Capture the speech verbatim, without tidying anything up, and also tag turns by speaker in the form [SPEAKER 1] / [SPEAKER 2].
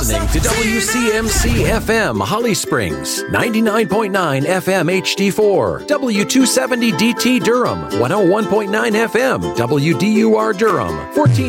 [SPEAKER 1] listening to W C M C F M Holly Springs, ninety-nine point nine F M H D four, W two seventy D T Durham, one oh one point nine F M W D U R Durham, fourteen